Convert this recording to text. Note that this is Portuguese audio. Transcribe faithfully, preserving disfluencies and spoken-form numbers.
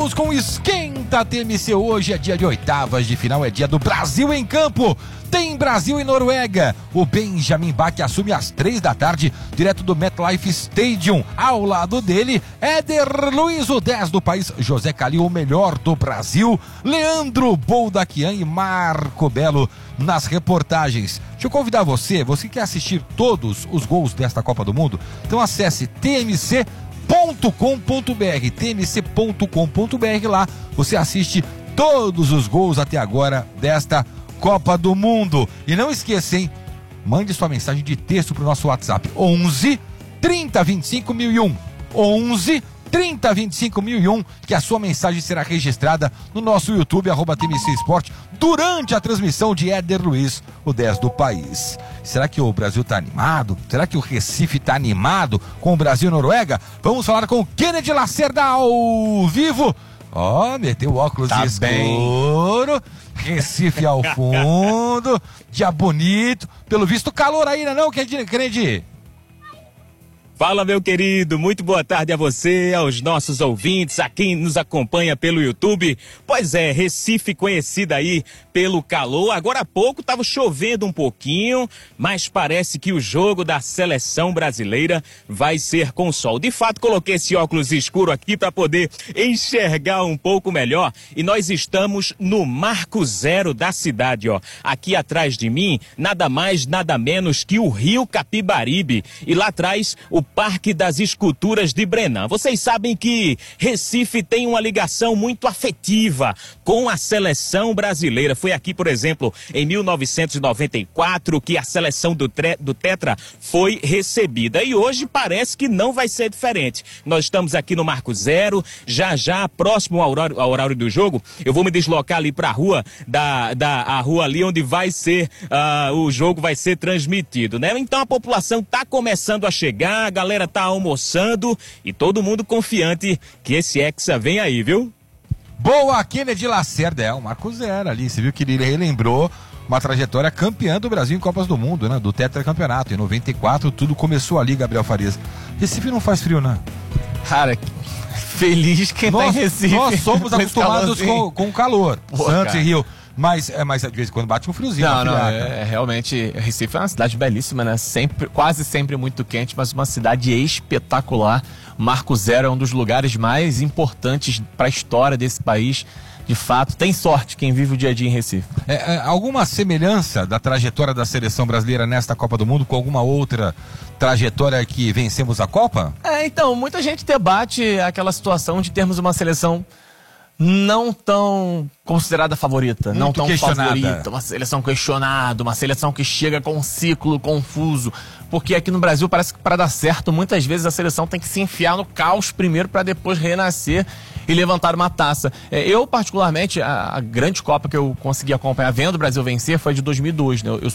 Vamos com o Esquenta T M C. Hoje é dia de oitavas de final, é dia do Brasil em campo. Tem Brasil e Noruega. O Benjamin Bach assume às três da tarde, direto do MetLife Stadium. Ao lado dele, Éder Luiz, o dez do país, José Calil, o melhor do Brasil, Leandro Boldaquian e Marco Belo nas reportagens. Deixa eu convidar você, você que quer assistir todos os gols desta Copa do Mundo, então acesse T M C ponto com ponto b r, T M C ponto com ponto b r. Lá você assiste todos os gols até agora desta Copa do Mundo. E não esqueça, hein? Mande sua mensagem de texto para o nosso WhatsApp onze, trinta, vinte e cinco, mil e um. onze, trinta, vinte e cinco, mil e um, que a sua mensagem será registrada no nosso YouTube, arroba T M C Esporte, durante a transmissão de Éder Luiz, o dez do país. Será que o Brasil está animado? Será que o Recife está animado com o Brasil e Noruega? Vamos falar com o Kennedy Lacerda ao vivo. Ó, oh, meteu o óculos tá escuro, bem. Recife ao fundo, dia bonito. Pelo visto, calor aí, não é não, Kennedy? Fala, meu querido, muito boa tarde a você, aos nossos ouvintes, a quem nos acompanha pelo YouTube. Pois é, Recife conhecida aí pelo calor. Agora há pouco estava chovendo um pouquinho, mas parece que o jogo da seleção brasileira vai ser com sol. De fato, coloquei esse óculos escuro aqui para poder enxergar um pouco melhor. E nós estamos no Marco Zero da cidade, ó. Aqui atrás de mim, nada mais, nada menos que o Rio Capibaribe. E lá atrás, o Parque das Esculturas de Brenan. Vocês sabem que Recife tem uma ligação muito afetiva com a seleção brasileira. Foi aqui, por exemplo, em mil novecentos e noventa e quatro que a seleção do, tre do Tetra foi recebida. E hoje parece que não vai ser diferente. Nós estamos aqui no Marco Zero, já já, próximo ao horário, ao horário do jogo, eu vou me deslocar ali para a rua, da, da, a rua ali onde vai ser, uh, o jogo vai ser transmitido, né? Então a população está começando a chegar, a galera tá almoçando e todo mundo confiante que esse Hexa vem aí, viu? Boa, Kennedy Lacerda, é o Marco Zero ali, você viu que ele relembrou uma trajetória campeã do Brasil em Copas do Mundo, né? Do tetracampeonato, em noventa e quatro tudo começou ali, Gabriel Farias. Recife não faz frio, né? Cara, feliz quem nós, tá em Recife. Nós somos acostumados com, com calor, Pô, Santos cara. e Rio. Mas, é, mas de vez em quando bate um friozinho. Não, não, é, é realmente, Recife é uma cidade belíssima, né? Sempre, quase sempre muito quente, mas uma cidade espetacular. Marco Zero é um dos lugares mais importantes para a história desse país. De fato, tem sorte quem vive o dia a dia em Recife. É, é, alguma semelhança da trajetória da seleção brasileira nesta Copa do Mundo com alguma outra trajetória que vencemos a Copa? É, então, muita gente debate aquela situação de termos uma seleção não tão considerada favorita, Muito não tão questionada. favorita, uma seleção questionada, uma seleção que chega com um ciclo confuso, porque aqui no Brasil parece que para dar certo, muitas vezes a seleção tem que se enfiar no caos primeiro para depois renascer e levantar uma taça. É, eu, particularmente, a, a grande Copa que eu consegui acompanhar vendo o Brasil vencer foi a de dois mil e dois, né? Eu